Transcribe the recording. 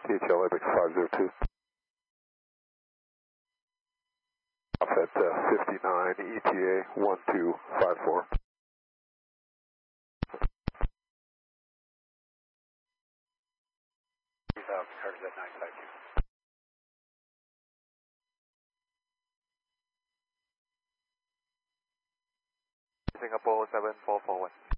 THL Apex 502. Off at 59, ETA 1254. Carter's at 952. Singapore 7441.